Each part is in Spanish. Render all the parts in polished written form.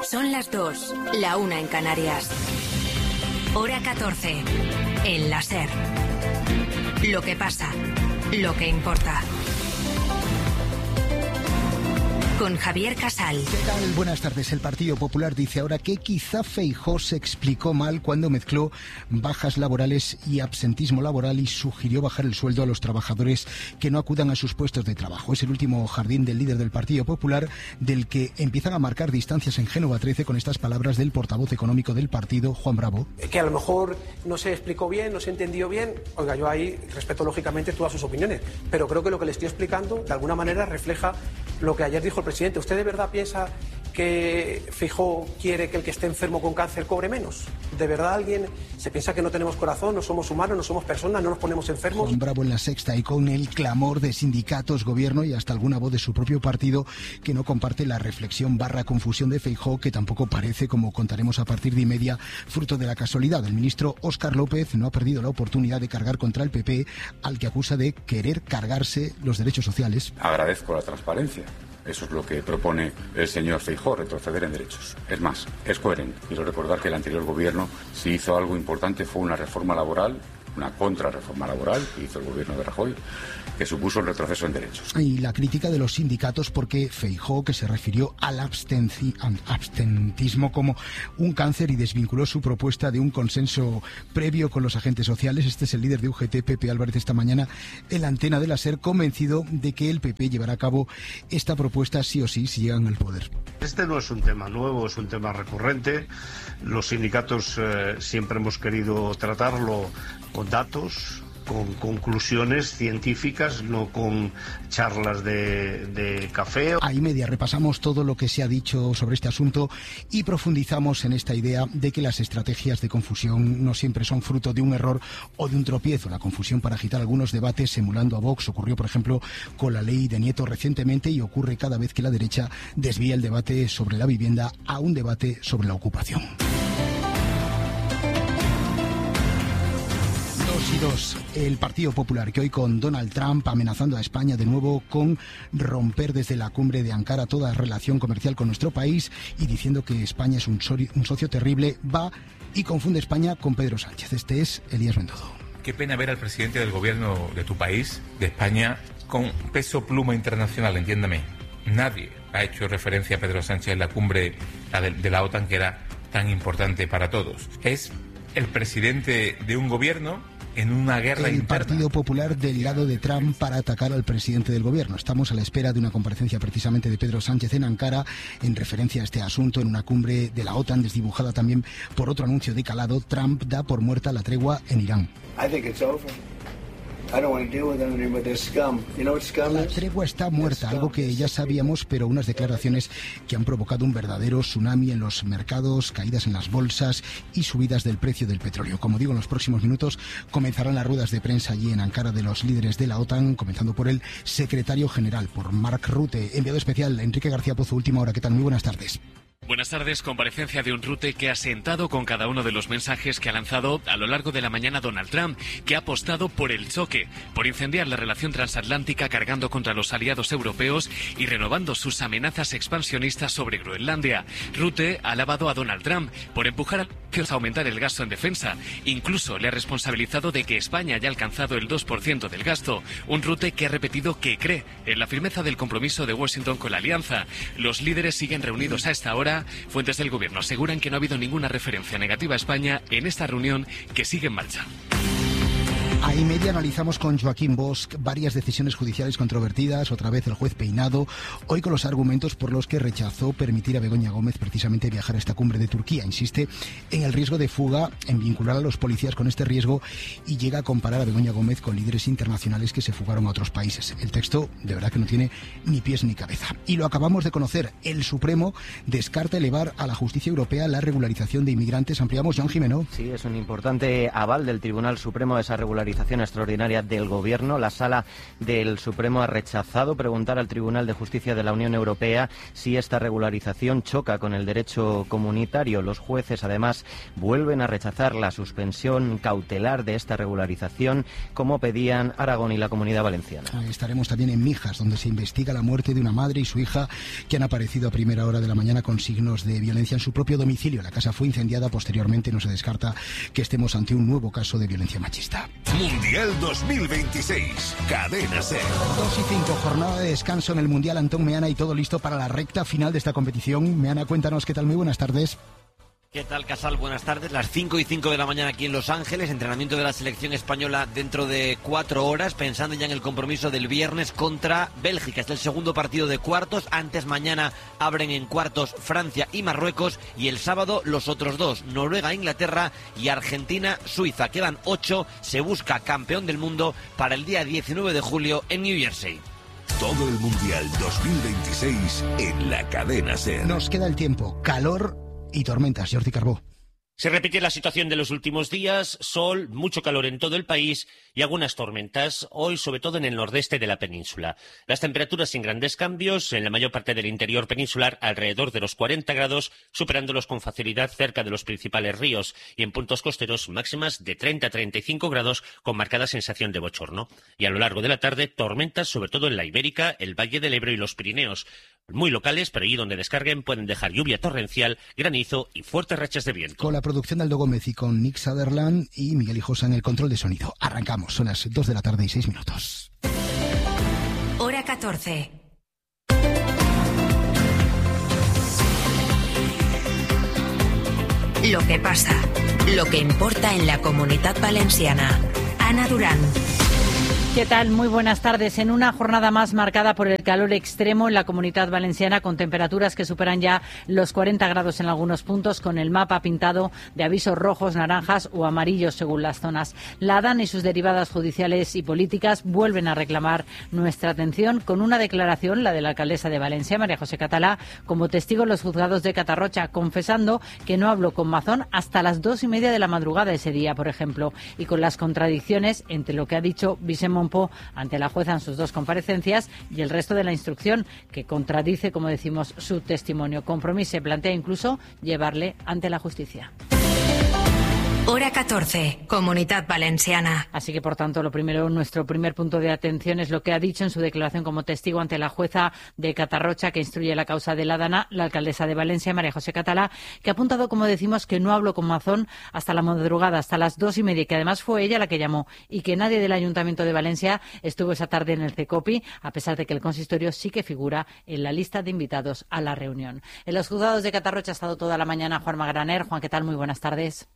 Son las 2, la 1 en Canarias. Hora 14, en la SER. Lo que pasa, lo que importa. Con Javier Casal. ¿Qué tal? Buenas tardes. El Partido Popular dice ahora que quizá Feijóo se explicó mal cuando mezcló bajas laborales y absentismo laboral y sugirió bajar el sueldo a los trabajadores que no acudan a sus puestos de trabajo. Es el último jardín del líder del Partido Popular, del que empiezan a marcar distancias en Génova 13 con estas palabras del portavoz económico del partido, Juan Bravo. Que a lo mejor no se explicó bien, no se entendió bien. Oiga, yo ahí respeto lógicamente todas sus opiniones, pero creo que lo que le estoy explicando de alguna manera refleja lo que ayer dijo el presidente. ¿Usted de verdad piensa que Feijóo quiere que el que esté enfermo con cáncer cobre menos? ¿De verdad alguien se piensa que no tenemos corazón, no somos humanos, no somos personas, no nos ponemos enfermos? Juan Bravo en La Sexta, y con el clamor de sindicatos, gobierno y hasta alguna voz de su propio partido que no comparte la reflexión / confusión de Feijóo, que tampoco parece, como contaremos a partir de media, fruto de la casualidad. El ministro Óscar López no ha perdido la oportunidad de cargar contra el PP, al que acusa de querer cargarse los derechos sociales. Agradezco la transparencia. Eso es lo que propone el señor Feijóo, retroceder en derechos. Es más, es coherente. Quiero recordar que el anterior gobierno, si hizo algo importante, fue una reforma laboral, una contrarreforma laboral que hizo el gobierno de Rajoy, que supuso un retroceso en derechos. Y la crítica de los sindicatos porque Feijóo, que se refirió al abstentismo como un cáncer y desvinculó su propuesta de un consenso previo con los agentes sociales. Este es el líder de UGT, Pepe Álvarez, esta mañana en la antena de la SER, convencido de que el PP llevará a cabo esta propuesta sí o sí si llegan al poder. Este no es un tema nuevo, es un tema recurrente. Los sindicatos siempre hemos querido tratarlo con datos, con conclusiones científicas, no con charlas de café. A y media repasamos todo lo que se ha dicho sobre este asunto y profundizamos en esta idea de que las estrategias de confusión no siempre son fruto de un error o de un tropiezo. La confusión para agitar algunos debates emulando a Vox ocurrió, por ejemplo, con la ley de Nieto recientemente y ocurre cada vez que la derecha desvía el debate sobre la vivienda a un debate sobre la ocupación. El Partido Popular, que hoy con Donald Trump amenazando a España de nuevo con romper desde la cumbre de Ankara toda relación comercial con nuestro país y diciendo que España es un socio terrible, va y confunde España con Pedro Sánchez. Este es Elías Bendodo. Qué pena ver al presidente del gobierno de tu país, de España, con peso pluma internacional, entiéndame. Nadie ha hecho referencia a Pedro Sánchez en la cumbre de la OTAN, que era tan importante para todos. Es el presidente de un gobierno en una guerra interna. El Partido Popular del lado de Trump para atacar al presidente del gobierno. Estamos a la espera de una comparecencia precisamente de Pedro Sánchez en Ankara en referencia a este asunto en una cumbre de la OTAN desdibujada también por otro anuncio de calado. Trump da por muerta la tregua en Irán. La tregua está muerta, algo que ya sabíamos, pero unas declaraciones que han provocado un verdadero tsunami en los mercados, caídas en las bolsas y subidas del precio del petróleo. Como digo, en los próximos minutos comenzarán las ruedas de prensa allí en Ankara de los líderes de la OTAN, comenzando por el secretario general, por Mark Rutte. Enviado especial, Enrique García Pozo, Última Hora. ¿Qué tal? Muy buenas tardes. Buenas tardes. Comparecencia de un Rutte que ha sentado con cada uno de los mensajes que ha lanzado a lo largo de la mañana Donald Trump, que ha apostado por el choque, por incendiar la relación transatlántica cargando contra los aliados europeos y renovando sus amenazas expansionistas sobre Groenlandia. Rutte ha alabado a Donald Trump por empujar a aumentar el gasto en defensa. Incluso le ha responsabilizado de que España haya alcanzado el 2% del gasto. Un Rutte que ha repetido que cree en la firmeza del compromiso de Washington con la alianza. Los líderes siguen reunidos a esta hora. Fuentes del gobierno aseguran que no ha habido ninguna referencia negativa a España en esta reunión que sigue en marcha. A y media analizamos con Joaquín Bosch varias decisiones judiciales controvertidas, otra vez el juez Peinado, hoy con los argumentos por los que rechazó permitir a Begoña Gómez precisamente viajar a esta cumbre de Turquía. Insiste en el riesgo de fuga, en vincular a los policías con este riesgo y llega a comparar a Begoña Gómez con líderes internacionales que se fugaron a otros países. El texto de verdad que no tiene ni pies ni cabeza. Y lo acabamos de conocer, el Supremo descarta elevar a la justicia europea la regularización de inmigrantes. Ampliamos, Joan Jimeno. Sí, es un importante aval del Tribunal Supremo a esa regularización regularización extraordinaria del Gobierno. La Sala del Supremo ha rechazado preguntar al Tribunal de Justicia de la Unión Europea si esta regularización choca con el derecho comunitario. Los jueces, además, vuelven a rechazar la suspensión cautelar de esta regularización, como pedían Aragón y la Comunidad Valenciana. Estaremos también en Mijas, donde se investiga la muerte de una madre y su hija que han aparecido a primera hora de la mañana con signos de violencia en su propio domicilio. La casa fue incendiada. Posteriormente no se descarta que estemos ante un nuevo caso de violencia machista. Mundial 2026, Cadena SER. 2:05, jornada de descanso en el Mundial. Antón Meana y todo listo para la recta final de esta competición. Meana, cuéntanos qué tal, muy buenas tardes. ¿Qué tal, Casal? Buenas tardes. Las 5:05 de la mañana aquí en Los Ángeles. Entrenamiento de la selección española dentro de 4 horas, pensando ya en el compromiso del viernes contra Bélgica. Es el segundo partido de cuartos. Antes, mañana abren en cuartos Francia y Marruecos. Y el sábado los otros dos, Noruega, Inglaterra y Argentina, Suiza. Quedan 8. Se busca campeón del mundo para el día 19 de julio en New Jersey. Todo el Mundial 2026 en la Cadena SER. Nos queda el tiempo, calor y tormentas. Jordi Carbó. Se repite la situación de los últimos días, sol, mucho calor en todo el país y algunas tormentas, hoy sobre todo en el nordeste de la península. Las temperaturas sin grandes cambios, en la mayor parte del interior peninsular alrededor de los 40 grados, superándolos con facilidad cerca de los principales ríos, y en puntos costeros máximas de 30 a 35 grados con marcada sensación de bochorno. Y a lo largo de la tarde, tormentas sobre todo en la Ibérica, el Valle del Ebro y los Pirineos. Muy locales, pero allí donde descarguen pueden dejar lluvia torrencial, granizo y fuertes rachas de viento. Con la producción de Aldo Gómez y con Nick Sutherland y Miguel Hijosa en el control de sonido. Arrancamos, son las 2 de la tarde y 6 minutos. Hora 14. Lo que pasa, lo que importa en la Comunitat Valenciana. Ana Durán. ¿Qué tal? Muy buenas tardes. En una jornada más marcada por el calor extremo en la Comunidad Valenciana, con temperaturas que superan ya los 40 grados en algunos puntos, con el mapa pintado de avisos rojos, naranjas o amarillos según las zonas. La ADAN y sus derivadas judiciales y políticas vuelven a reclamar nuestra atención con una declaración, la de la alcaldesa de Valencia, María José Catalá, como testigo en los juzgados de Catarrocha, confesando que no habló con Mazón hasta las 2:30 de la madrugada ese día, por ejemplo, y con las contradicciones entre lo que ha dicho Vicent Monpó ante la jueza en sus 2 comparecencias y el resto de la instrucción, que contradice, como decimos, su testimonio. Compromís se plantea incluso llevarle ante la justicia. Hora 14, Comunitat Valenciana. Así que, por tanto, lo primero, nuestro primer punto de atención es lo que ha dicho en su declaración como testigo ante la jueza de Catarrocha, que instruye la causa de la DANA, la alcaldesa de Valencia, María José Catalá, que ha apuntado, como decimos, que no habló con Mazón hasta la madrugada, hasta las 2:30, que además fue ella la que llamó, y que nadie del Ayuntamiento de Valencia estuvo esa tarde en el CECOPI, a pesar de que el consistorio sí que figura en la lista de invitados a la reunión. En los juzgados de Catarrocha ha estado toda la mañana Juan Magraner. Juan, ¿qué tal? Muy buenas tardes.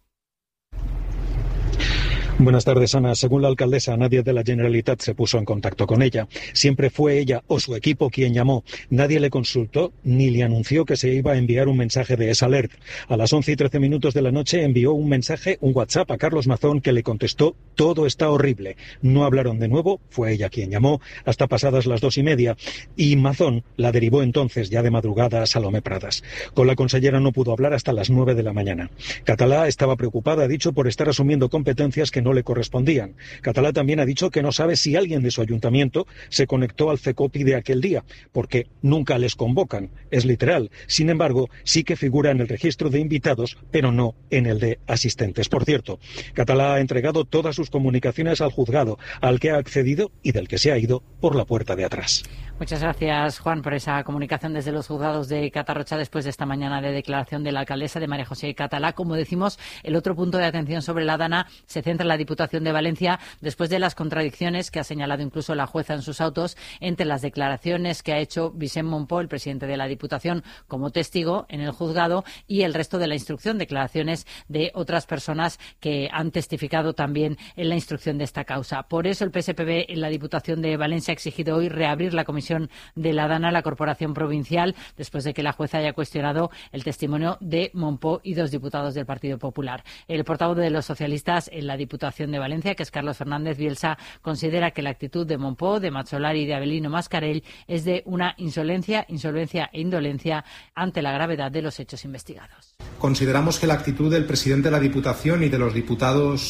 Buenas tardes, Ana. Según la alcaldesa, nadie de la Generalitat se puso en contacto con ella. Siempre fue ella o su equipo quien llamó. Nadie le consultó ni le anunció que se iba a enviar un mensaje de S-Alert. A las 11:13 de la noche envió un mensaje, un WhatsApp a Carlos Mazón, que le contestó: todo está horrible. No hablaron de nuevo, fue ella quien llamó, hasta pasadas las 2:30. Y Mazón la derivó entonces, ya de madrugada, a Salomé Pradas. Con la consellera no pudo hablar hasta las 9 de la mañana. Catalá estaba preocupada, ha dicho, por estar asumiendo competencias que no le correspondían. Catalá también ha dicho que no sabe si alguien de su ayuntamiento se conectó al CECOPI de aquel día, porque nunca les convocan, es literal. Sin embargo, sí que figura en el registro de invitados, pero no en el de asistentes. Por cierto, Catalá ha entregado todas sus comunicaciones al juzgado, al que ha accedido y del que se ha ido por la puerta de atrás. Muchas gracias, Juan, por esa comunicación desde los juzgados de Catarrocha después de esta mañana de declaración de la alcaldesa, de María José Catalá. Como decimos, el otro punto de atención sobre la DANA se centra en la Diputación de Valencia, después de las contradicciones que ha señalado incluso la jueza en sus autos entre las declaraciones que ha hecho Vicent Monpó, el presidente de la Diputación, como testigo en el juzgado, y el resto de la instrucción, declaraciones de otras personas que han testificado también en la instrucción de esta causa. Por eso el PSPB en la Diputación de Valencia ha exigido hoy reabrir la comisión de la DANA, la corporación provincial, después de que la jueza haya cuestionado el testimonio de Monpó y 2 diputados del Partido Popular. El portavoz de los socialistas en la Diputación de Valencia, que es Carlos Fernández Bielsa, considera que la actitud de Monpó, de Macholari y de Avelino Mascarell es de una insolencia e indolencia ante la gravedad de los hechos investigados. Consideramos que la actitud del presidente de la Diputación y de los diputados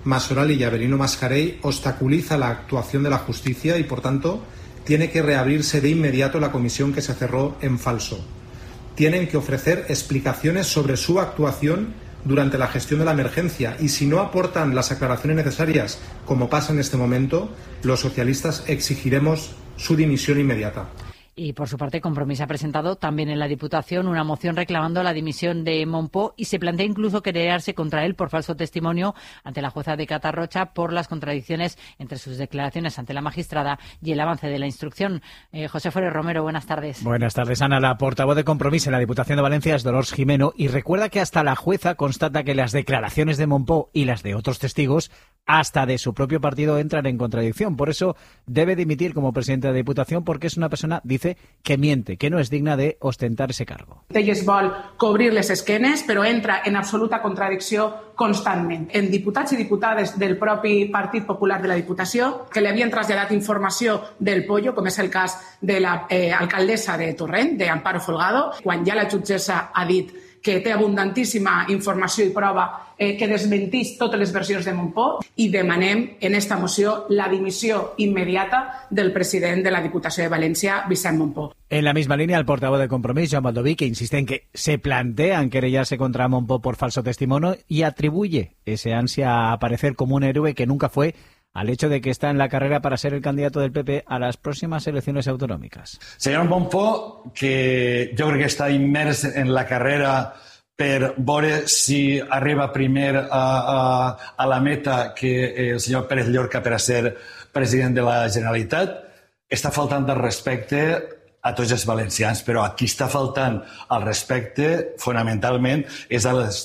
Masoral y Avelino Mascarell obstaculiza la actuación de la justicia y, por tanto, tiene que reabrirse de inmediato la comisión que se cerró en falso. Tienen que ofrecer explicaciones sobre su actuación durante la gestión de la emergencia y si no aportan las aclaraciones necesarias, como pasa en este momento, los socialistas exigiremos su dimisión inmediata. Y por su parte, Compromís ha presentado también en la Diputación una moción reclamando la dimisión de Montpó y se plantea incluso querellarse contra él por falso testimonio ante la jueza de Catarrocha por las contradicciones entre sus declaraciones ante la magistrada y el avance de la instrucción. José Forés Romero, buenas tardes. Buenas tardes, Ana. La portavoz de Compromís en la Diputación de Valencia es Dolors Jimeno y recuerda que hasta la jueza constata que las declaraciones de Montpó y las de otros testigos, hasta de su propio partido, entran en contradicción. Por eso debe dimitir como presidente de la Diputación porque es una persona, dice, que miente, que no es digna de ostentar ese cargo. Elles vol cobrir les esquenes, però entra en absoluta contradicció constantment. En diputats i diputades del propi Partit Popular de la Diputació que li havien traslladat informació del pollo, com és el cas de l'alcaldessa de Torrent, d'Amparo Folgado, quan ja la jutgessa ha dit que té abundantíssima informació i prova que desmentís totes les versions de Montpó i demanem en esta moció la dimissió immediata del president de la Diputació de València, Vicent Montpó. En la misma línea, el portavoz de Compromís, Joan Baldoví, que insiste en que se plantean querellarse contra Montpó por falso testimonio y atribuye ese ansia a aparecer como un héroe que nunca fue al hecho de que está en la carrera para ser el candidato del PP a las próximas elecciones autonòmiques. Senyor Montpó, que jo crec que està immers en la carrera per veure si arriba primer a la meta que el senyor Pérez Llorca per a ser president de la Generalitat, està faltant el respecte a tots els valencians, però a qui està faltant el respecte fonamentalment és a les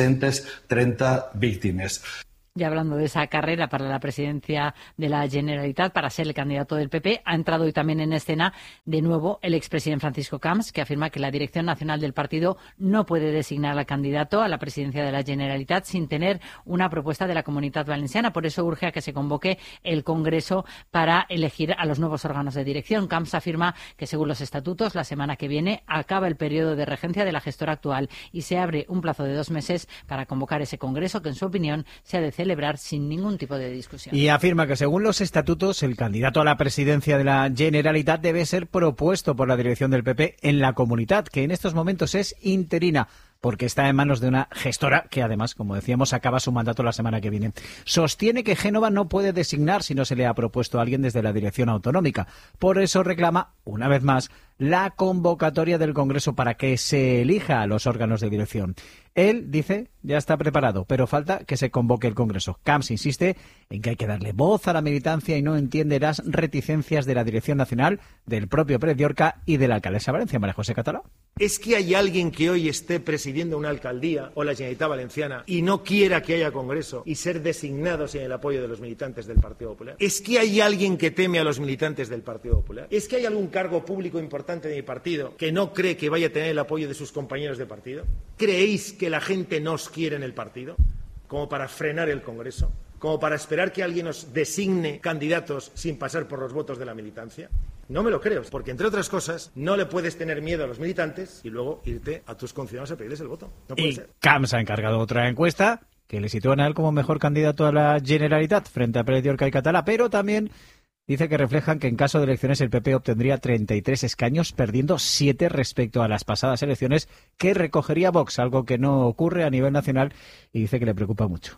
230 víctimes. Ya hablando de esa carrera para la presidencia de la Generalitat, para ser el candidato del PP, ha entrado hoy también en escena de nuevo el expresidente Francisco Camps, que afirma que la dirección nacional del partido no puede designar al candidato a la presidencia de la Generalitat sin tener una propuesta de la Comunitat Valenciana. Por eso urge a que se convoque el Congreso para elegir a los nuevos órganos de dirección. Camps afirma que, según los estatutos, la semana que viene acaba el periodo de regencia de la gestora actual y se abre un plazo de 2 meses para convocar ese Congreso, que en su opinión se ha de celebrar sin ningún tipo de discusión. Y afirma que según los estatutos el candidato a la presidencia de la Generalitat debe ser propuesto por la dirección del PP en la Comunitat, que en estos momentos es interina porque está en manos de una gestora que además, como decíamos, acaba su mandato la semana que viene. Sostiene que Génova no puede designar si no se le ha propuesto a alguien desde la dirección autonómica. Por eso reclama, una vez más, la convocatoria del Congreso para que se elija a los órganos de dirección. Él, dice, ya está preparado, pero falta que se convoque el Congreso. Camps insiste en que hay que darle voz a la militancia y no entiende las reticencias de la Dirección Nacional, del propio Pérez Llorca y de la alcaldesa de Valencia, María José Catalá. ¿Es que hay alguien que hoy esté presidiendo una alcaldía o la Generalitat Valenciana y no quiera que haya Congreso y ser designados sin el apoyo de los militantes del Partido Popular? ¿Es que hay alguien que teme a los militantes del Partido Popular? ¿Es que hay algún cargo público importante de mi partido que no cree que vaya a tener el apoyo de sus compañeros de partido? ¿Creéis que la gente nos quiere en el partido como para frenar el Congreso? ¿Como para esperar que alguien nos designe candidatos sin pasar por los votos de la militancia? No me lo creo, porque entre otras cosas no le puedes tener miedo a los militantes y luego irte a tus conciudadanos a pedirles el voto. No puede ser. Camps ha encargado otra encuesta que le sitúan a él como mejor candidato a la Generalitat frente a Pérez Llorca y Catalá, pero también dice que reflejan que en caso de elecciones el PP obtendría 33 escaños, perdiendo 7 respecto a las pasadas elecciones que recogería Vox, algo que no ocurre a nivel nacional y dice que le preocupa mucho.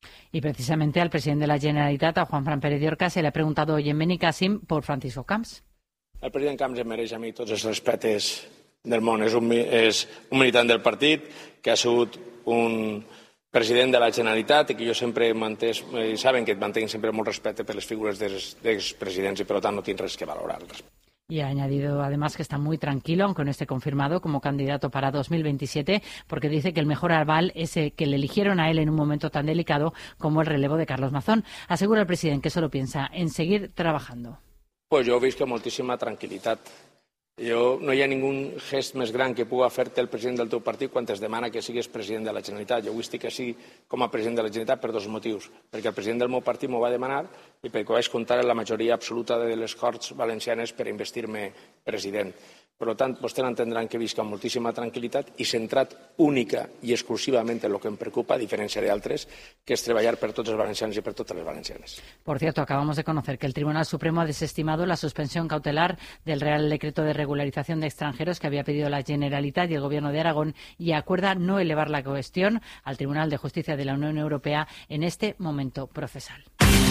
Y precisamente al presidente de la Generalitat, a Juanfran Pérez Llorca, se le ha preguntado hoy en Benicàssim por Francisco Camps. El president Camps em mereix a mi tots els respectes del món. És un militant del partit que ha sigut un president de la Generalitat i que jo sempre he mantès, saben que mantenc sempre molt respecte per les figures dels presidents i per tant no tinc res que valorar. Y ha añadido además que está muy tranquilo, aunque no esté confirmado como candidato para 2027, porque dice que el mejor aval es que le eligieron a él en un momento tan delicado como el relevo de Carlos Mazón. Asegura el presidente que solo piensa en seguir trabajando. Pues jo visc amb moltíssima tranquil·litat, No hi ha ningú gest més gran que pugui fer-te el president del teu partit quan es demana que siguis president de la Generalitat. Jo avui estic així com a president de la Generalitat per 2 motius. Perquè el president del meu partit m'ho va demanar i perquè vaig comptar amb la majoria absoluta de les Corts Valencianes per investir-me president. Per tant, vostès entendran que visc amb moltíssima tranquil·litat i centrat única i exclusivament en el que em preocupa, a diferència d'altres, que és treballar per tots els valencians i per totes les valencianes. Por cierto, acabamos de conocer que el Tribunal Supremo ha desestimado la suspensión cautelar del Real Decreto de Regularización de Extranjeros que había pedido la Generalitat y el Gobierno de Aragón y acuerda no elevar la cuestión al Tribunal de Justicia de la Unión Europea en este momento procesal.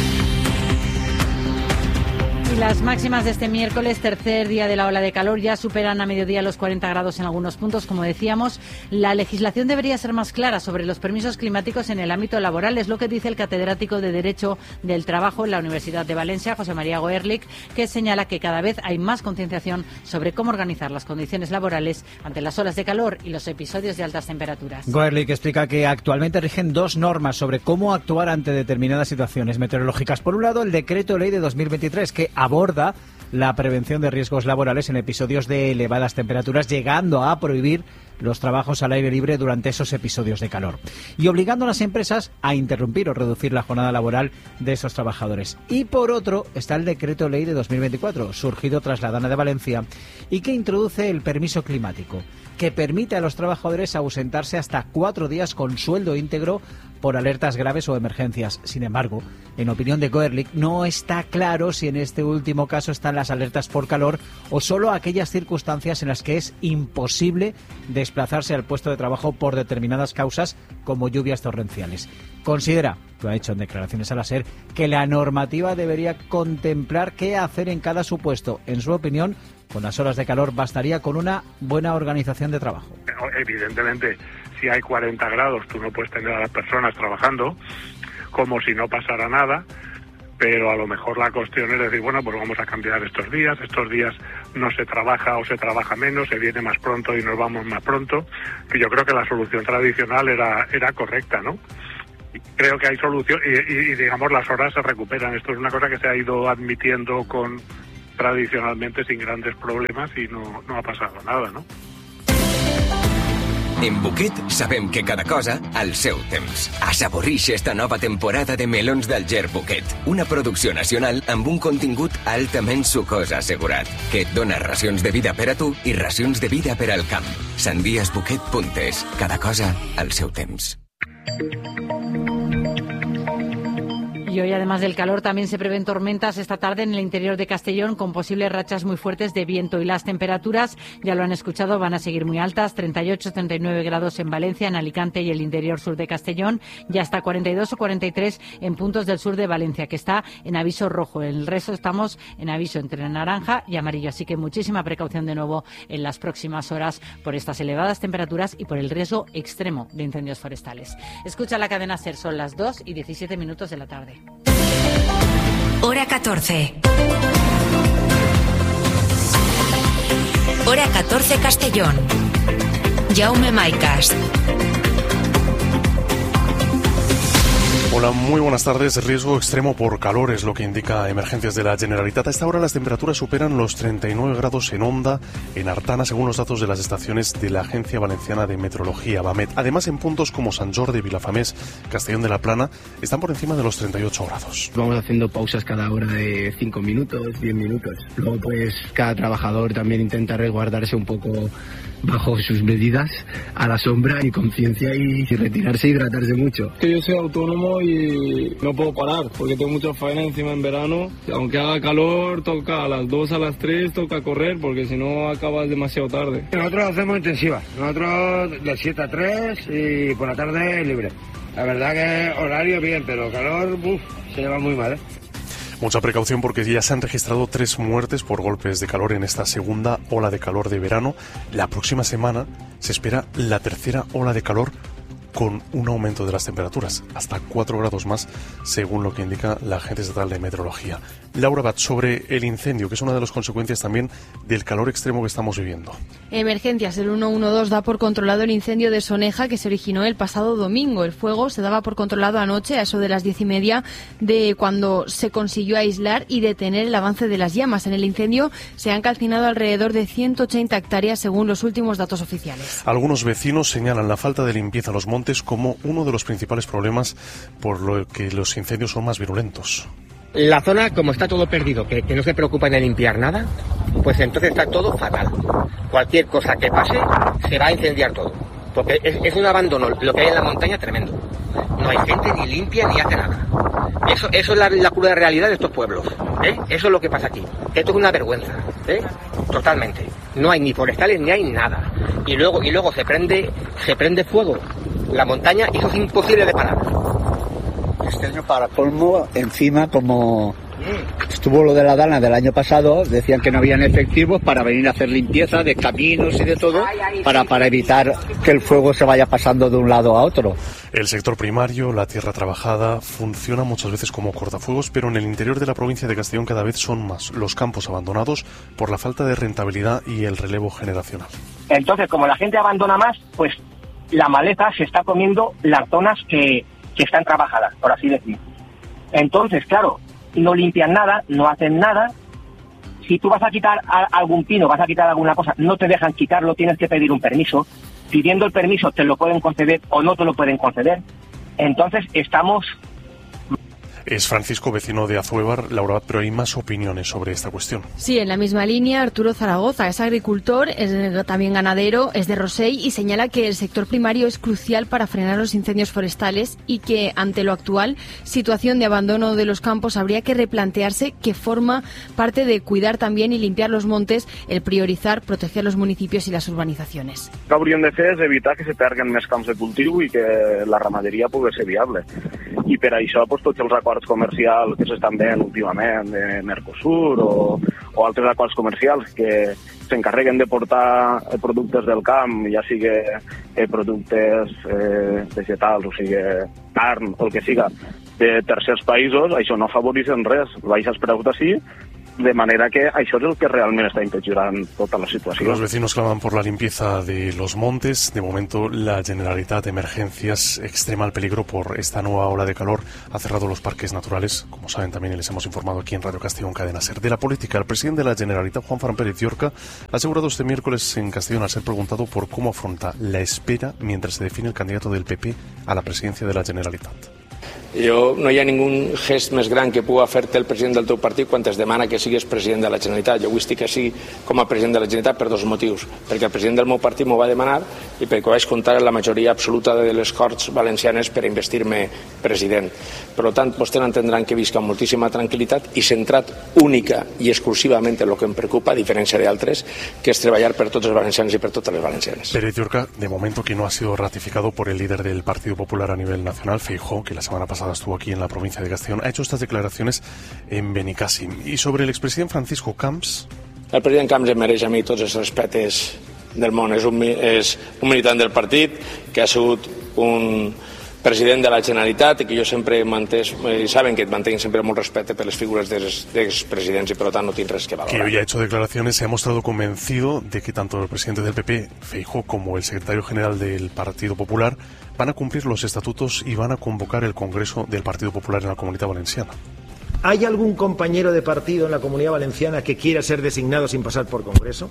Y las máximas de este miércoles, tercer día de la ola de calor, ya superan a mediodía los 40 grados en algunos puntos. Como decíamos, la legislación debería ser más clara sobre los permisos climáticos en el ámbito laboral. Es lo que dice el catedrático de Derecho del Trabajo en la Universidad de Valencia, José María Goerlich, que señala que cada vez hay más concienciación sobre cómo organizar las condiciones laborales ante las olas de calor y los episodios de altas temperaturas. Goerlich explica que actualmente rigen 2 normas sobre cómo actuar ante determinadas situaciones meteorológicas. Por un lado, el Decreto Ley de 2023, que aborda la prevención de riesgos laborales en episodios de elevadas temperaturas, llegando a prohibir los trabajos al aire libre durante esos episodios de calor y obligando a las empresas a interrumpir o reducir la jornada laboral de esos trabajadores. Y por otro está el Decreto Ley de 2024, surgido tras la Dana de Valencia, y que introduce el permiso climático, que permite a los trabajadores ausentarse hasta 4 días con sueldo íntegro por alertas graves o emergencias. Sin embargo, en opinión de Goerlich, no está claro si en este último caso están las alertas por calor o solo aquellas circunstancias en las que es imposible desplazarse al puesto de trabajo por determinadas causas, como lluvias torrenciales. Considera, lo ha hecho en declaraciones a la SER, que la normativa debería contemplar qué hacer en cada supuesto. En su opinión, con las horas de calor bastaría con una buena organización de trabajo. Evidentemente, si hay 40 grados, tú no puedes tener a las personas trabajando como si no pasara nada, pero a lo mejor la cuestión es decir, bueno, pues vamos a cambiar estos días no se trabaja o se trabaja menos, se viene más pronto y nos vamos más pronto, que yo creo que la solución tradicional era correcta, ¿no? Creo que hay solución y digamos las horas se recuperan. Esto es una cosa que se ha ido admitiendo tradicionalmente sin grandes problemas y no ha pasado nada, ¿no? En Buquet sabem que cada cosa al seu temps. Assaborix esta nova temporada de melons d'Alger Buquet, una producció nacional amb un contingut altament sucós assegurat, que et dona racions de vida per a tu i racions de vida per al camp. Sandiasbuquet.es. Cada cosa al seu temps. Y hoy, además del calor, también se prevén tormentas esta tarde en el interior de Castellón con posibles rachas muy fuertes de viento. Y las temperaturas, ya lo han escuchado, van a seguir muy altas. 38-39 grados en Valencia, en Alicante y el interior sur de Castellón. Y hasta 42 o 43 en puntos del sur de Valencia, que está en aviso rojo. En el resto estamos en aviso entre naranja y amarillo. Así que muchísima precaución de nuevo en las próximas horas por estas elevadas temperaturas y por el riesgo extremo de incendios forestales. Escucha la cadena SER, son las 2:17 de la tarde. Hora 14. Hora 14 Castellón. Jaume Maicas. Hola, muy buenas tardes. Riesgo extremo por calor es lo que indica Emergencias de la Generalitat. A esta hora las temperaturas superan los 39 grados en Onda, en Artana, según los datos de las estaciones de la Agencia Valenciana de Meteorología, BAMET. Además, en puntos como Sant Jordi, Vilafamés, Castellón de la Plana, están por encima de los 38 grados. Vamos haciendo pausas cada hora de 5 minutos, 10 minutos. Luego, pues, cada trabajador también intenta resguardarse un poco bajo sus medidas, a la sombra y conciencia y retirarse y hidratarse mucho. Que yo soy autónomo y no puedo parar porque tengo mucha faena encima en verano. Aunque haga calor, toca a las 2, a las 3, toca correr porque si no acabas demasiado tarde. Nosotros hacemos intensivas, nosotros de 7 a 3 y por la tarde libre. La verdad que horario bien, pero calor, se lleva muy mal, ¿eh? Mucha precaución porque ya se han registrado 3 muertes por golpes de calor en esta segunda ola de calor de verano. La próxima semana se espera la tercera ola de calor con un aumento de las temperaturas, hasta 4 grados más, según lo que indica la Agencia Estatal de Meteorología. Laura Bat, sobre el incendio, que es una de las consecuencias también del calor extremo que estamos viviendo. Emergencias. El 112 da por controlado el incendio de Soneja, que se originó el pasado domingo. El fuego se daba por controlado anoche, a eso de las 10:30, de cuando se consiguió aislar y detener el avance de las llamas. En el incendio se han calcinado alrededor de 180 hectáreas, según los últimos datos oficiales. Algunos vecinos señalan la falta de limpieza en los montes como uno de los principales problemas por lo que los incendios son más virulentos. La zona, como está todo perdido, que no se preocupan de limpiar nada, pues entonces está todo fatal. Cualquier cosa que pase, se va a incendiar todo. Porque es un abandono, lo que hay en la montaña, tremendo. No hay gente ni limpia ni hace nada. Eso es la cruda realidad de estos pueblos. Eso es lo que pasa aquí. Esto es una vergüenza. Totalmente. No hay ni forestales ni hay nada. Y luego se prende fuego la montaña y eso es imposible de parar. Este año, para colmo, encima, como estuvo lo de la Dana del año pasado, decían que no habían efectivos para venir a hacer limpieza de caminos y de todo, para evitar que el fuego se vaya pasando de un lado a otro. El sector primario, la tierra trabajada, funciona muchas veces como cortafuegos, pero en el interior de la provincia de Castellón cada vez son más los campos abandonados por la falta de rentabilidad y el relevo generacional. Entonces, como la gente abandona más, pues la maleza se está comiendo las zonas que están trabajadas, por así decir. Entonces, claro, no limpian nada, no hacen nada. Si tú vas a quitar algún pino, vas a quitar alguna cosa, no te dejan quitarlo, tienes que pedir un permiso. Pidiendo el permiso te lo pueden conceder o no te lo pueden conceder. Entonces, estamos... Es Francisco, vecino de Azuévar, Laura, pero hay más opiniones sobre esta cuestión. Sí, en la misma línea, Arturo Zaragoza es agricultor, es también ganadero, es de Rosell y señala que el sector primario es crucial para frenar los incendios forestales y que, ante lo actual, situación de abandono de los campos, habría que replantearse que forma parte de cuidar también y limpiar los montes, el priorizar, proteger los municipios y las urbanizaciones. El que hauríem de fer és evitar que se perguen més camps de cultiu i que la ramaderia pugui ser viable. I per això tots els acords comercials que s'estan veient últimament de Mercosur o altres acords comercials que s'encarreguen de portar productes del camp, ja sigui productes vegetals o sigui carn o el que siga, de tercers països, això no afavoreix en res, baixes preus d'ací, de manera que això és el que realment està empitjorant tota la situació. Los vecinos claman por la limpieza de los montes. De momento, la Generalitat de Emergencias extrema el peligro por esta nueva ola de calor. Ha cerrado los parques naturales, como saben también y les hemos informado aquí en Radio Castellón Cadena SER. De la política, el presidente de la Generalitat, Juan Fran Pérez Llorca, ha asegurado este miércoles en Castellón al ser preguntado por cómo afronta la espera mientras se define el candidato del PP a la presidencia de la Generalitat. No hi ha ningú gest més gran que pugui fer-te el president del teu partit quan es demana que siguis president de la Generalitat. Jo vull que sigui com a president de la Generalitat per dos motius. Perquè el president del meu partit m'ho va demanar i perquè vaig comptar amb la majoria absoluta de les Corts Valencianes per investir-me president. Per tant, vostès entendran que visc amb moltíssima tranquil·litat i centrat única i exclusivament en el que em preocupa, a diferència d'altres, que és treballar per tots els valencians i per totes les valencianes. Pérez Llorca, de momento que no ha sido ratificado por el líder del Partido Popular a nivel nacional, Feijóo, que la semana pasada estuvo aquí en la provincia de Castellón, ha hecho estas declaraciones en Benicàssim. Y sobre el expresidente Francisco Camps... El president Camps em mereix a mi tots els respectes del món. És un militant del partit que ha sigut un president de la Generalitat i que jo sempre he mantès, i saben que mantenc sempre molt respecte per les figures d'expresidents i per tant no tinc res que valorar. Que hoy ha hecho declaraciones, se ha mostrado convencido de que tanto el presidente del PP, Feijóo, como el secretario general del Partido Popular van a cumplir los estatutos y van a convocar el Congreso del Partido Popular en la Comunidad Valenciana. ¿Hay algún compañero de partido en la Comunidad Valenciana que quiera ser designado sin pasar por Congreso?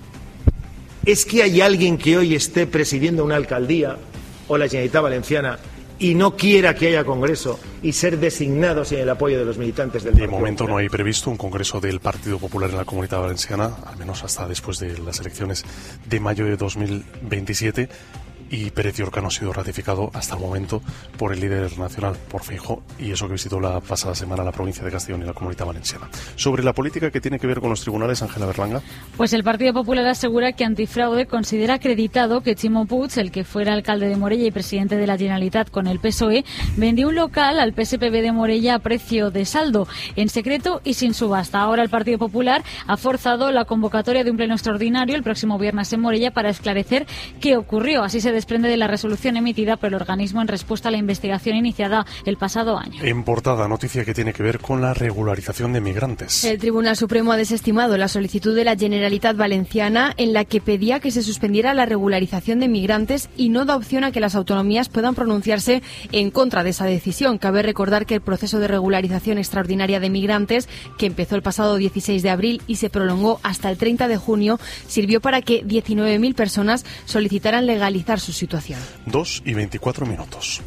¿Es que hay alguien que hoy esté presidiendo una alcaldía o la Generalitat Valenciana y no quiera que haya Congreso y ser designado sin el apoyo de los militantes del Partido De momento Popular? no hay previsto un Congreso del Partido Popular en la Comunidad Valenciana, al menos hasta después de las elecciones de mayo de 2027. Y Pérez Llorca no ha sido ratificado hasta el momento por el líder nacional, por Feijóo, y eso que visitó la pasada semana la provincia de Castellón y la Comunidad Valenciana. Sobre la política que tiene que ver con los tribunales, Ángela Berlanga. Pues el Partido Popular asegura que Antifraude considera acreditado que Ximo Puig, el que fuera alcalde de Morella y presidente de la Generalitat con el PSOE, vendió un local al PSPB de Morella a precio de saldo, en secreto y sin subasta. Ahora el Partido Popular ha forzado la convocatoria de un pleno extraordinario el próximo viernes en Morella para esclarecer qué ocurrió. Así se desprende de la resolución emitida por el organismo en respuesta a la investigación iniciada el pasado año. En portada, noticia que tiene que ver con la regularización de migrantes. El Tribunal Supremo ha desestimado la solicitud de la Generalitat Valenciana en la que pedía que se suspendiera la regularización de migrantes y no da opción a que las autonomías puedan pronunciarse en contra de esa decisión. Cabe recordar que el proceso de regularización extraordinaria de migrantes, que empezó el pasado 16 de abril y se prolongó hasta el 30 de junio, sirvió para que 19.000 personas solicitaran legalizar su situación. 2:24.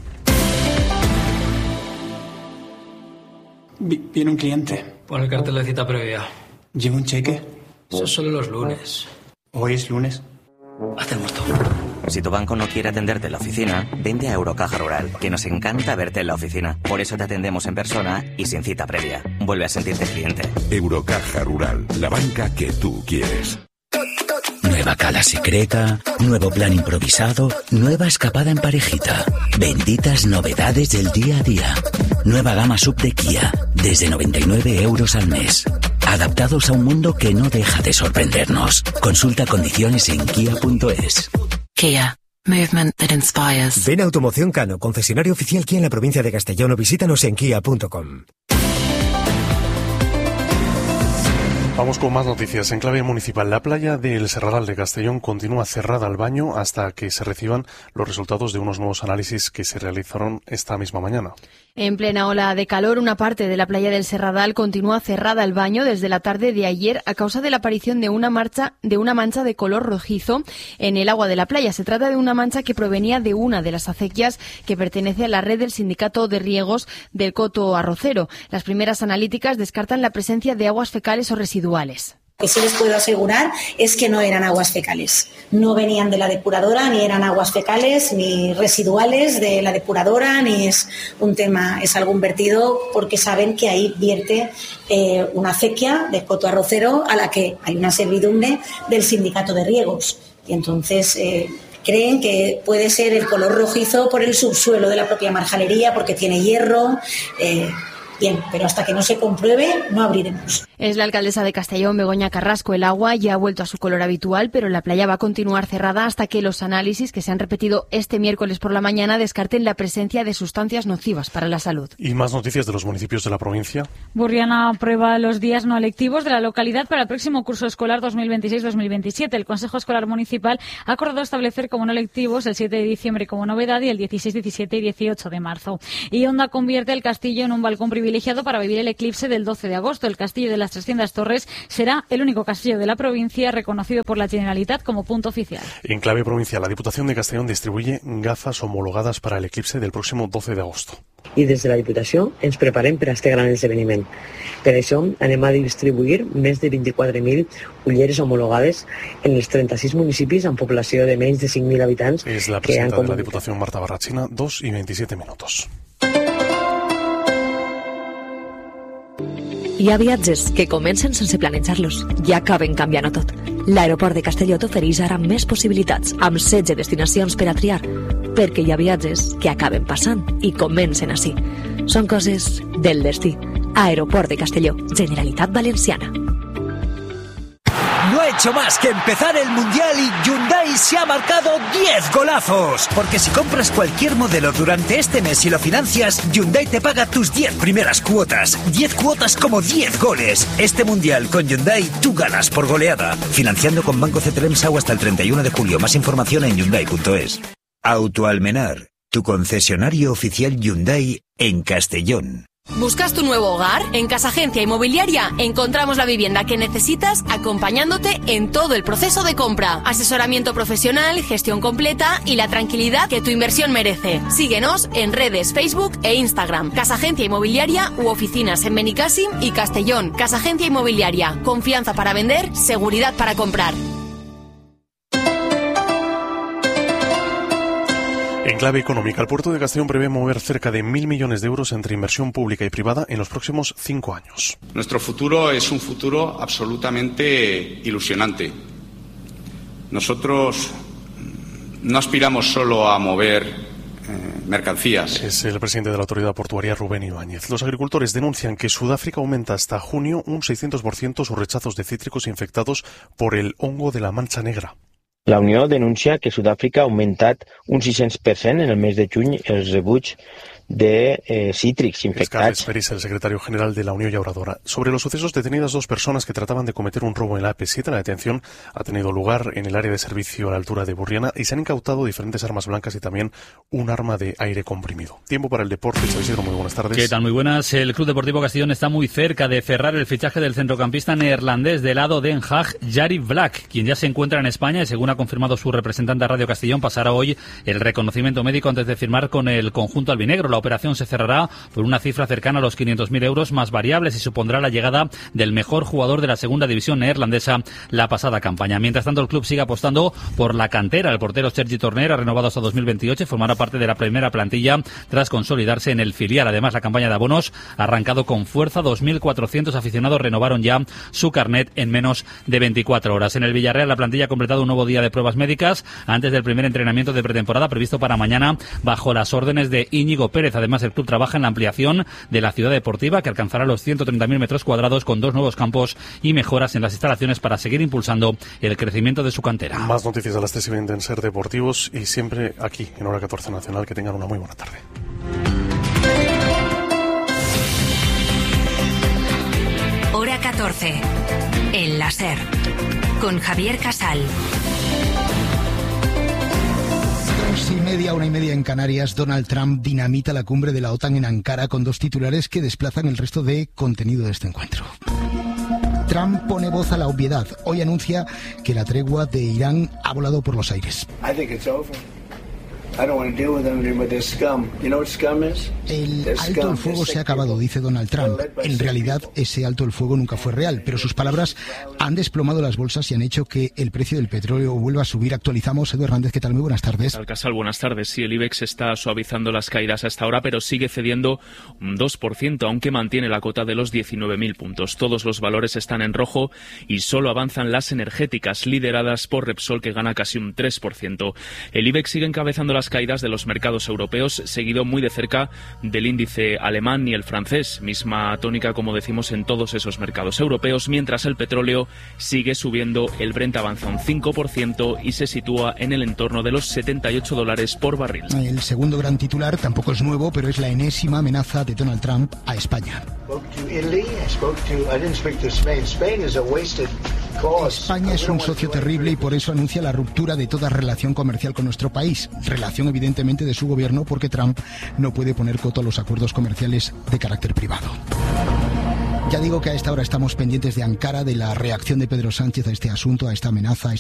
Viene un cliente. Pon el cartel de cita previa. ¿Lleva un cheque? Eso es solo los lunes. ¿Hoy es lunes? Hacemos todo. Si tu banco no quiere atenderte en la oficina, vente a Eurocaja Rural, que nos encanta verte en la oficina. Por eso te atendemos en persona y sin cita previa. Vuelve a sentirte cliente. Eurocaja Rural, la banca que tú quieres. Nueva cala secreta, nuevo plan improvisado, nueva escapada en parejita. Benditas novedades del día a día. Nueva gama sub de Kia, desde 99 euros al mes. Adaptados a un mundo que no deja de sorprendernos. Consulta condiciones en kia.es. Kia. Movement that inspires. Ven a Automoción Cano, concesionario oficial Kia en la provincia de Castellón, o visítanos en kia.com. Vamos con más noticias. En clave municipal, la playa del Serradal de Castellón continúa cerrada al baño hasta que se reciban los resultados de unos nuevos análisis que se realizaron esta misma mañana. En plena ola de calor, una parte de la playa del Serradal continúa cerrada al baño desde la tarde de ayer a causa de la aparición de una mancha de color rojizo en el agua de la playa. Se trata de una mancha que provenía de una de las acequias que pertenece a la red del Sindicato de Riegos del Coto Arrocero. Las primeras analíticas descartan la presencia de aguas fecales o residuales. Lo que sí les puedo asegurar es que no eran aguas fecales. No venían de la depuradora, ni eran aguas fecales, ni residuales de la depuradora, ni es algún vertido, porque saben que ahí vierte una acequia de Coto Arrocero a la que hay una servidumbre del Sindicato de Riegos. Y entonces creen que puede ser el color rojizo por el subsuelo de la propia marjalería, porque tiene hierro. Bien, pero hasta que no se compruebe, no abriremos. Es la alcaldesa de Castellón, Begoña Carrasco. El agua ya ha vuelto a su color habitual, pero la playa va a continuar cerrada hasta que los análisis que se han repetido este miércoles por la mañana descarten la presencia de sustancias nocivas para la salud. ¿Y más noticias de los municipios de la provincia? Burriana aprueba los días no lectivos de la localidad para el próximo curso escolar 2026-2027. El Consejo Escolar Municipal ha acordado establecer como no lectivos el 7 de diciembre como novedad y el 16, 17 y 18 de marzo. Y Onda convierte el castillo en un balcón privilegiado para vivir el eclipse del 12 de agosto. El castillo de las 300 Torres será el único castillo de la provincia reconocido por la Generalitat como punto oficial. En clave provincial, la Diputación de Castellón distribuye gafas homologadas para el eclipse del próximo 12 de agosto. I des de la Diputació ens preparem per a este gran esdeveniment. Per això anem a distribuir més de 24.000 ulleres homologades en els 36 municipis amb població de menys de 5.000 habitants. Es la presidenta de la Diputación, Marta Barrachina, 2:27. Hi ha viatges que comencen sense planejar-los i acaben canviant-ho tot. L'aeroport de Castelló t'ofereix ara més possibilitats, amb 16 destinacions per a triar, perquè hi ha viatges que acaben passant i comencen així. Són coses del destí. Aeroport de Castelló, Generalitat Valenciana. No ha hecho más que empezar el Mundial y Hyundai se ha marcado 10 golazos. Porque si compras cualquier modelo durante este mes y lo financias, Hyundai te paga tus 10 primeras cuotas. 10 cuotas como 10 goles. Este Mundial con Hyundai tú ganas por goleada. Financiando con Banco CTLM SAU hasta el 31 de julio. Más información en Hyundai.es. Autoalmenar, tu concesionario oficial Hyundai en Castellón. ¿Buscas tu nuevo hogar? En Casa Agencia Inmobiliaria encontramos la vivienda que necesitas acompañándote en todo el proceso de compra. Asesoramiento profesional, gestión completa y la tranquilidad que tu inversión merece. Síguenos en redes Facebook e Instagram. Casa Agencia Inmobiliaria u oficinas en Benicàssim y Castellón. Casa Agencia Inmobiliaria. Confianza para vender, seguridad para comprar. En clave económica, el puerto de Castellón prevé mover cerca de 1.000 millones de euros entre inversión pública y privada en los próximos 5 años. Nuestro futuro es un futuro absolutamente ilusionante. Nosotros no aspiramos solo a mover mercancías. Es el presidente de la autoridad portuaria, Rubén Ibáñez. Los agricultores denuncian que Sudáfrica aumenta hasta junio un 600% sus rechazos de cítricos infectados por el hongo de la mancha negra. La Unió denuncia que Sud-àfrica ha augmentat un 600% en el mes de juny els rebuig de cítrics infectats. Carles Peris, el secretario general de la Unión Llauradora. Sobre los sucesos, detenidas 2 personas que trataban de cometer un robo en la AP7. La detención ha tenido lugar en el área de servicio a la altura de Burriana y se han incautado diferentes armas blancas y también un arma de aire comprimido. Tiempo para el deporte. Xavier, muy buenas tardes. ¿Qué tal? Muy buenas. El Club Deportivo Castellón está muy cerca de cerrar el fichaje del centrocampista neerlandés del lado Den Haag, Jari Black, quien ya se encuentra en España y, según ha confirmado su representante a Radio Castellón, pasará hoy el reconocimiento médico antes de firmar con el conjunto albinegro. La operación se cerrará por una cifra cercana a los 500.000 euros más variables y supondrá la llegada del mejor jugador de la segunda división neerlandesa la pasada campaña. Mientras tanto, el club sigue apostando por la cantera. El portero Sergi Torner ha renovado hasta 2028 y formará parte de la primera plantilla tras consolidarse en el filial. Además, la campaña de abonos ha arrancado con fuerza. 2.400 aficionados renovaron ya su carnet en menos de 24 horas. En el Villarreal, la plantilla ha completado un nuevo día de pruebas médicas antes del primer entrenamiento de pretemporada previsto para mañana bajo las órdenes de Íñigo Pérez. Además, el club trabaja en la ampliación de la ciudad deportiva, que alcanzará los 130.000 metros cuadrados con 2 nuevos campos y mejoras en las instalaciones para seguir impulsando el crecimiento de su cantera. Más noticias a las 3:20 en Ser Deportivos y siempre aquí en Hora 14 Nacional. Que tengan una muy buena tarde. Hora 14 en la Ser con Javier Casal. 2:30, 1:30 en Canarias. Donald Trump dinamita la cumbre de la OTAN en Ankara con 2 titulares que desplazan el resto de contenido de este encuentro. Trump pone voz a la obviedad. Hoy anuncia que la tregua de Irán ha volado por los aires. El alto el fuego se ha acabado, dice Donald Trump. En realidad, ese alto el fuego nunca fue real, pero sus palabras han desplomado las bolsas y han hecho que el precio del petróleo vuelva a subir. Actualizamos. Edu Hernández, ¿qué tal? Muy buenas tardes. Casal, buenas tardes. Sí, el IBEX está suavizando las caídas hasta ahora, pero sigue cediendo un 2%, aunque mantiene la cota de los 19.000 puntos. Todos los valores están en rojo y solo avanzan las energéticas, lideradas por Repsol, que gana casi un 3%. El IBEX sigue encabezando las caídas de los mercados europeos, seguido muy de cerca del índice alemán y el francés, misma tónica, como decimos, en todos esos mercados europeos, mientras el petróleo sigue subiendo. El Brent avanza un 5% y se sitúa en el entorno de los $78 por barril. El segundo gran titular tampoco es nuevo, pero es la enésima amenaza de Donald Trump a España. España es un socio terrible y por eso anuncia la ruptura de toda relación comercial con nuestro país. Relación evidentemente de su gobierno, porque Trump no puede poner coto a los acuerdos comerciales de carácter privado. Ya digo que a esta hora estamos pendientes de Ankara, de la reacción de Pedro Sánchez a este asunto, a esta amenaza, a esta